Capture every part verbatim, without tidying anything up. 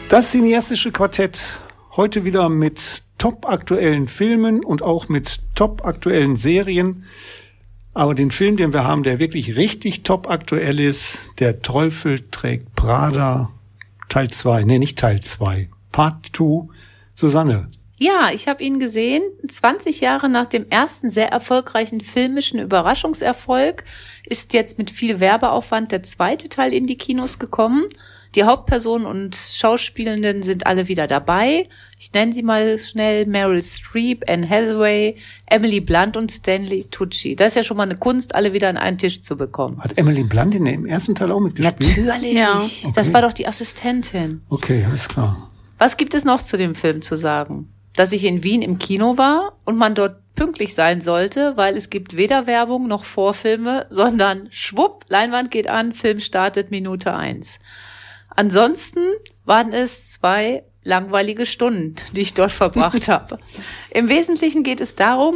Das cineastische Quartett heute wieder mit top-aktuellen Filmen und auch mit top-aktuellen Serien. Aber den Film, den wir haben, der wirklich richtig top-aktuell ist, Der Teufel trägt Prada, Teil zwei. Nee, nicht Teil zwei. Part zwei. Susanne. Ja, ich habe ihn gesehen, zwanzig Jahre nach dem ersten sehr erfolgreichen filmischen Überraschungserfolg ist jetzt mit viel Werbeaufwand der zweite Teil in die Kinos gekommen. Die Hauptpersonen und Schauspielenden sind alle wieder dabei. Ich nenne sie mal schnell: Meryl Streep, Anne Hathaway, Emily Blunt und Stanley Tucci. Das ist ja schon mal eine Kunst, alle wieder an einen Tisch zu bekommen. Hat Emily Blunt in dem ersten Teil auch mitgespielt? Natürlich. Ja. Okay. Das war doch die Assistentin. Okay, alles klar. Was gibt es noch zu dem Film zu sagen? Dass ich in Wien im Kino war und man dort pünktlich sein sollte, weil es gibt weder Werbung noch Vorfilme, sondern schwupp, Leinwand geht an, Film startet Minute eins. Ansonsten waren es zwei langweilige Stunden, die ich dort verbracht habe. Im Wesentlichen geht es darum,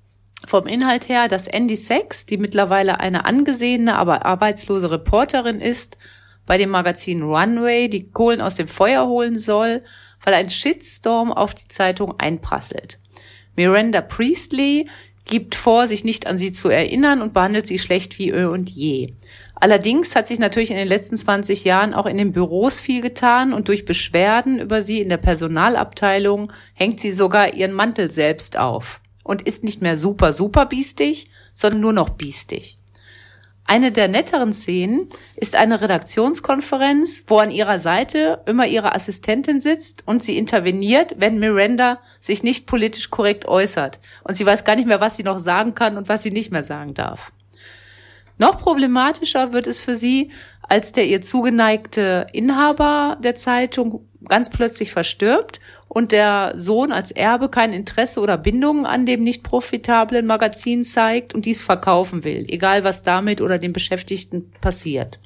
vom Inhalt her, dass Andy Sachs, die mittlerweile eine angesehene, aber arbeitslose Reporterin ist, bei dem Magazin Runway die Kohlen aus dem Feuer holen soll, weil ein Shitstorm auf die Zeitung einprasselt. Miranda Priestley gibt vor, sich nicht an sie zu erinnern und behandelt sie schlecht wie eh und je. Allerdings hat sich natürlich in den letzten zwanzig Jahren auch in den Büros viel getan und durch Beschwerden über sie in der Personalabteilung hängt sie sogar ihren Mantel selbst auf und ist nicht mehr super, super biestig, sondern nur noch biestig. Eine der netteren Szenen ist eine Redaktionskonferenz, wo an ihrer Seite immer ihre Assistentin sitzt und sie interveniert, wenn Miranda sich nicht politisch korrekt äußert. Und sie weiß gar nicht mehr, was sie noch sagen kann und was sie nicht mehr sagen darf. Noch problematischer wird es für sie, als der ihr zugeneigte Inhaber der Zeitung ganz plötzlich verstirbt und der Sohn als Erbe kein Interesse oder Bindung an dem nicht profitablen Magazin zeigt und dies verkaufen will, egal was damit oder den Beschäftigten passiert.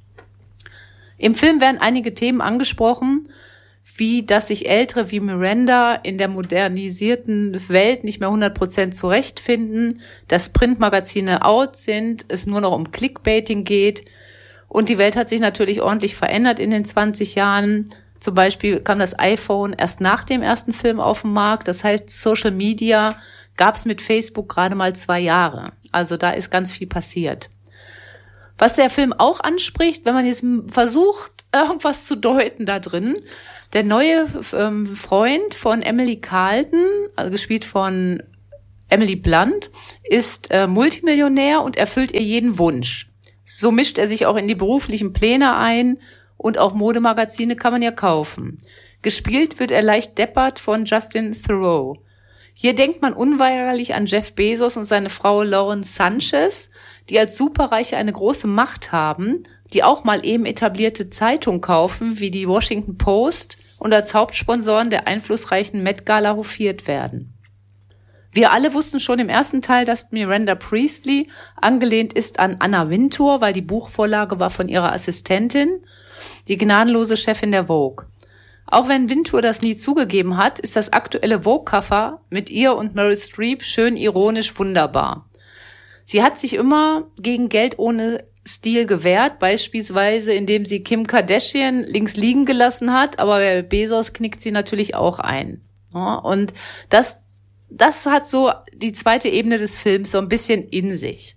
Im Film werden einige Themen angesprochen, wie dass sich Ältere wie Miranda in der modernisierten Welt nicht mehr hundert Prozent zurechtfinden, dass Printmagazine out sind, es nur noch um Clickbaiting geht und die Welt hat sich natürlich ordentlich verändert in den zwanzig Jahren. Zum Beispiel kam das iPhone erst nach dem ersten Film auf den Markt. Das heißt, Social Media gab es mit Facebook gerade mal zwei Jahre. Also da ist ganz viel passiert. Was der Film auch anspricht, wenn man jetzt versucht, irgendwas zu deuten da drin, der neue ähm, Freund von Emily Carlton, also gespielt von Emily Blunt, ist äh, Multimillionär und erfüllt ihr jeden Wunsch. So mischt er sich auch in die beruflichen Pläne ein und auch Modemagazine kann man ja kaufen. Gespielt wird er leicht deppert von Justin Theroux. Hier denkt man unweigerlich an Jeff Bezos und seine Frau Lauren Sanchez, die als Superreiche eine große Macht haben, die auch mal eben etablierte Zeitungen kaufen, wie die Washington Post, und als Hauptsponsoren der einflussreichen Met Gala hofiert werden. Wir alle wussten schon im ersten Teil, dass Miranda Priestley angelehnt ist an Anna Wintour, weil die Buchvorlage war von ihrer Assistentin, die gnadenlose Chefin der Vogue. Auch wenn Wintour das nie zugegeben hat, ist das aktuelle Vogue-Cover mit ihr und Meryl Streep schön ironisch wunderbar. Sie hat sich immer gegen Geld ohne Stil gewehrt, beispielsweise indem sie Kim Kardashian links liegen gelassen hat, aber bei Bezos knickt sie natürlich auch ein. Ja, und das, das hat so die zweite Ebene des Films so ein bisschen in sich.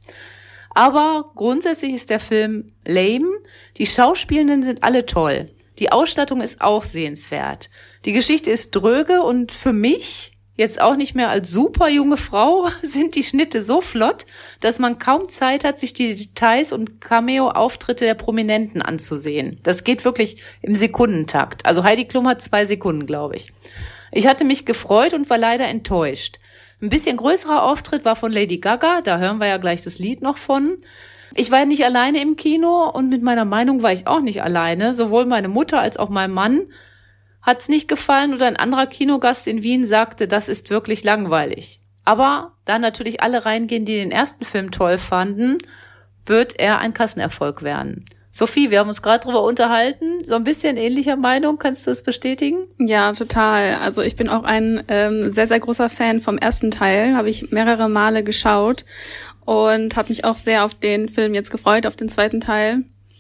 Aber grundsätzlich ist der Film lame. Die Schauspielenden sind alle toll. Die Ausstattung ist auch sehenswert. Die Geschichte ist dröge und für mich, jetzt auch nicht mehr als super junge Frau, sind die Schnitte so flott, dass man kaum Zeit hat, sich die Details und Cameo-Auftritte der Prominenten anzusehen. Das geht wirklich im Sekundentakt. Also Heidi Klum hat zwei Sekunden, glaube ich. Ich hatte mich gefreut und war leider enttäuscht. Ein bisschen größerer Auftritt war von Lady Gaga, da hören wir ja gleich das Lied noch von. Ich war ja nicht alleine im Kino und mit meiner Meinung war ich auch nicht alleine. Sowohl meine Mutter als auch mein Mann hat's nicht gefallen und ein anderer Kinogast in Wien sagte, das ist wirklich langweilig. Aber da natürlich alle reingehen, die den ersten Film toll fanden, wird er ein Kassenerfolg werden. Sophie, wir haben uns gerade drüber unterhalten, so ein bisschen ähnlicher Meinung, kannst du das bestätigen? Ja, total. Also ich bin auch ein ähm, sehr, sehr großer Fan vom ersten Teil, habe ich mehrere Male geschaut und habe mich auch sehr auf den Film jetzt gefreut, auf den zweiten Teil.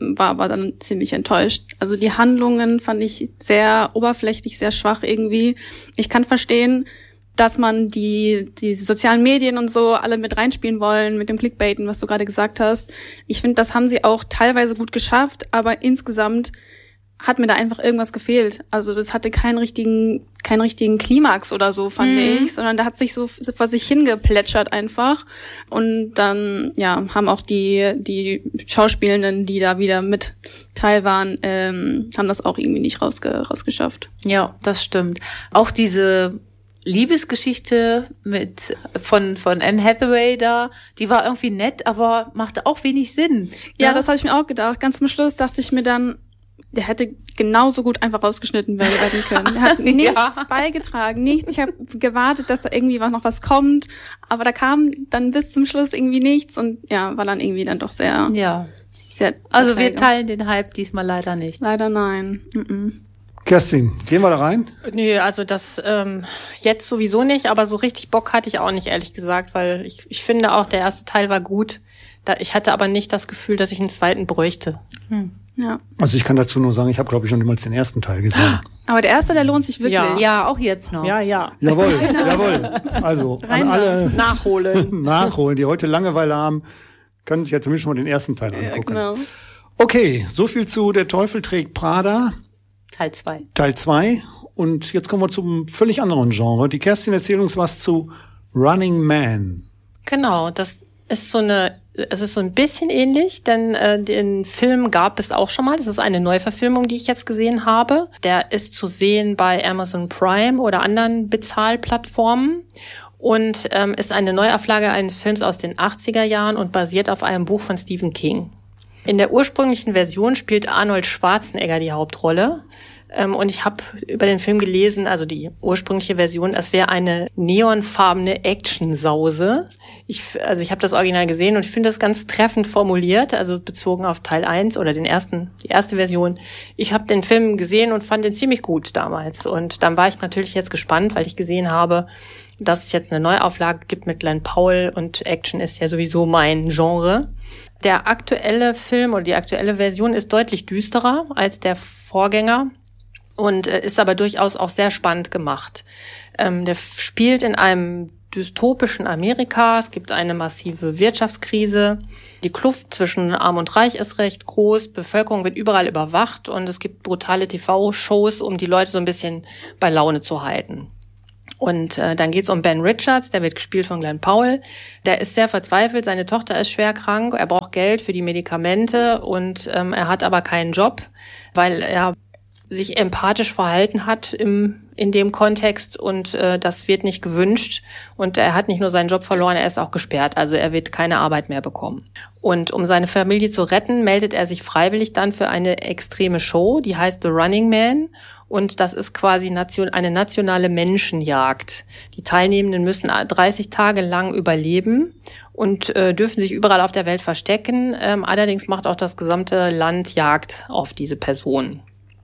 war aber dann ziemlich enttäuscht. Also die Handlungen fand ich sehr oberflächlich, sehr schwach irgendwie. Ich kann verstehen, dass man die die sozialen Medien und so alle mit reinspielen wollen, mit dem Clickbaiten, was du gerade gesagt hast. Ich finde, das haben sie auch teilweise gut geschafft, aber insgesamt hat mir da einfach irgendwas gefehlt. Also das hatte keinen richtigen keinen richtigen Klimax oder so, fand mhm. ich, sondern da hat sich so vor sich hingeplätschert einfach. Und dann ja haben auch die die Schauspielenden, die da wieder mit Teil waren, ähm, haben das auch irgendwie nicht rausge- rausgeschafft. Ja, das stimmt. Auch diese Liebesgeschichte mit von von Anne Hathaway da, die war irgendwie nett, aber machte auch wenig Sinn. Ja, ja? Das habe ich mir auch gedacht. Ganz zum Schluss dachte ich mir dann, der hätte genauso gut einfach rausgeschnitten werden können. Er hat nichts ja. beigetragen, nichts. Ich habe gewartet, dass da irgendwie was noch was kommt, aber da kam dann bis zum Schluss irgendwie nichts und ja, war dann irgendwie dann doch sehr ja. sehr, sehr also wir teilen den Hype diesmal leider nicht. Leider nein. Mm-mm. Kerstin, gehen wir da rein? Nö, also das ähm, jetzt sowieso nicht, aber so richtig Bock hatte ich auch nicht, ehrlich gesagt, weil ich, ich finde auch, der erste Teil war gut. Da, ich hatte aber nicht das Gefühl, dass ich einen zweiten bräuchte. Hm. Ja. Also ich kann dazu nur sagen, ich habe, glaube ich, noch niemals den ersten Teil gesehen. Aber der erste, der lohnt sich wirklich. Ja, ja auch jetzt noch. Ja, ja. Jawohl, jawohl. Also an alle nachholen. nachholen, die heute Langeweile haben, können sich ja zumindest mal den ersten Teil angucken. Ja, genau. Okay, so viel zu Der Teufel trägt Prada. Teil zwei. Teil zwei. Und jetzt kommen wir zum völlig anderen Genre. Die Kerstin erzählt uns was zu Running Man. Genau, das ist so eine, es ist so ein bisschen ähnlich, denn äh, den Film gab es auch schon mal. Das ist eine Neuverfilmung, die ich jetzt gesehen habe. Der ist zu sehen bei Amazon Prime oder anderen Bezahlplattformen und ähm, ist eine Neuauflage eines Films aus den achtziger Jahren und basiert auf einem Buch von Stephen King. In der ursprünglichen Version spielt Arnold Schwarzenegger die Hauptrolle. Ähm, und ich habe über den Film gelesen, also die ursprüngliche Version, es wäre eine neonfarbene Actionsause. Ich, also ich habe das Original gesehen und ich finde das ganz treffend formuliert, also bezogen auf Teil eins oder den ersten, die erste Version. Ich habe den Film gesehen und fand den ziemlich gut damals. Und dann war ich natürlich jetzt gespannt, weil ich gesehen habe, dass es jetzt eine Neuauflage gibt mit Glenn Powell und Action ist ja sowieso mein Genre. Der aktuelle Film oder die aktuelle Version ist deutlich düsterer als der Vorgänger und äh, ist aber durchaus auch sehr spannend gemacht. Ähm, der spielt in einem dystopischen Amerika. Es gibt eine massive Wirtschaftskrise. Die Kluft zwischen Arm und Reich ist recht groß. Bevölkerung wird überall überwacht und es gibt brutale T V-Shows, um die Leute so ein bisschen bei Laune zu halten. Und äh, dann geht's um Ben Richards, der wird gespielt von Glenn Powell. Der ist sehr verzweifelt, seine Tochter ist schwer krank, er braucht Geld für die Medikamente und ähm, er hat aber keinen Job, weil er sich empathisch verhalten hat im in dem Kontext und äh, das wird nicht gewünscht. Und er hat nicht nur seinen Job verloren, er ist auch gesperrt, also er wird keine Arbeit mehr bekommen. Und um seine Familie zu retten, meldet er sich freiwillig dann für eine extreme Show, die heißt The Running Man. Und das ist quasi nation- eine nationale Menschenjagd. Die Teilnehmenden müssen dreißig Tage lang überleben und äh, dürfen sich überall auf der Welt verstecken. Ähm, allerdings macht auch das gesamte Land Jagd auf diese Personen.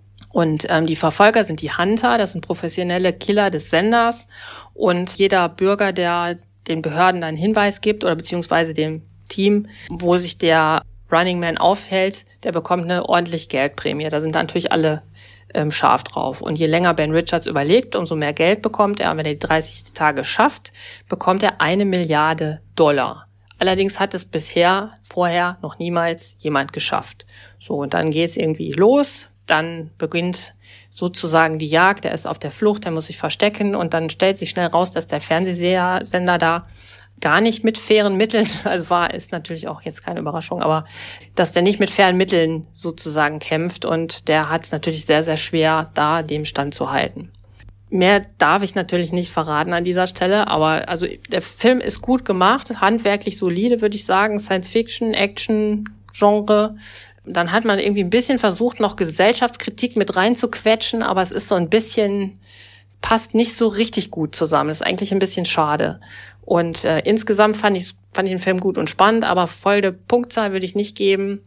Und ähm, die Verfolger sind die Hunter, das sind professionelle Killer des Senders. Und jeder Bürger, der den Behörden einen Hinweis gibt oder beziehungsweise dem Team, wo sich der Running Man aufhält, der bekommt eine ordentliche Geldprämie. Da sind natürlich alle ähm, scharf drauf. Und je länger Ben Richards überlegt, umso mehr Geld bekommt er. Und wenn er die dreißig Tage schafft, bekommt er eine Milliarde Dollar. Allerdings hat es bisher, vorher noch niemals jemand geschafft. So, und dann geht's irgendwie los. Dann beginnt sozusagen die Jagd. Er ist auf der Flucht, er muss sich verstecken. Und dann stellt sich schnell raus, dass der Fernsehsender da gar nicht mit fairen Mitteln, also war, ist natürlich auch jetzt keine Überraschung, aber dass der nicht mit fairen Mitteln sozusagen kämpft und der hat es natürlich sehr, sehr schwer, da dem Stand zu halten. Mehr darf ich natürlich nicht verraten an dieser Stelle, aber also der Film ist gut gemacht, handwerklich solide, würde ich sagen, Science-Fiction, Action, Genre. Dann hat man irgendwie ein bisschen versucht, noch Gesellschaftskritik mit reinzuquetschen, aber es ist so ein bisschen, passt nicht so richtig gut zusammen. Das ist eigentlich ein bisschen schade. Und äh, insgesamt fand ich fand ich den Film gut und spannend, aber volle Punktzahl würde ich nicht geben.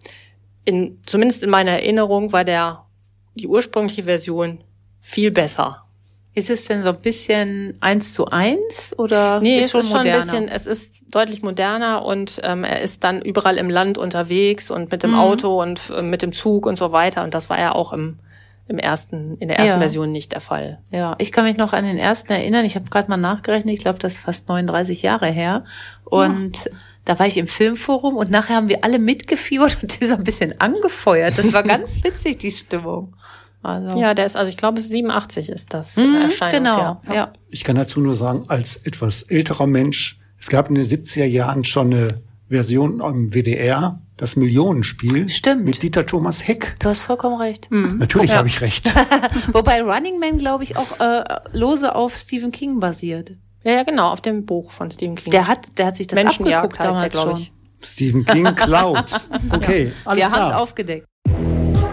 In, zumindest in meiner Erinnerung war der die ursprüngliche Version viel besser. Ist es denn so ein bisschen eins zu eins oder Nee, ist es schon ist schon moderner? ein bisschen, es ist deutlich moderner und ähm, er ist dann überall im Land unterwegs und mit dem Auto und äh, mit dem Zug und so weiter. Und das war ja auch im im ersten, in der ersten Ja. Version nicht der Fall. Ja, ich kann mich noch an den ersten erinnern. Ich habe gerade mal nachgerechnet. Ich glaube, das ist fast neununddreißig Jahre her. Und ja. Da war ich im Filmforum und nachher haben wir alle mitgefiebert und die so ein bisschen angefeuert. Das war ganz witzig, die Stimmung. Also. Ja, der ist, also ich glaube, siebenundachtzig ist das Mhm, Erscheinungsjahr. genau, ja. Ich kann dazu nur sagen, als etwas älterer Mensch, es gab in den siebziger Jahren schon eine Version im W D R, das Millionenspiel. Stimmt. Mit Dieter Thomas Heck. Du hast vollkommen recht. Mhm. Natürlich Ja. habe ich recht. Wobei Running Man, glaube ich, auch äh, lose auf Stephen King basiert. Ja, ja, genau, auf dem Buch von Stephen King. Der hat, der hat sich das Menschenjagd abgeguckt heißt der, damals glaube schon. ich. Stephen King klaut. Okay, alles Wir haben es klar. aufgedeckt.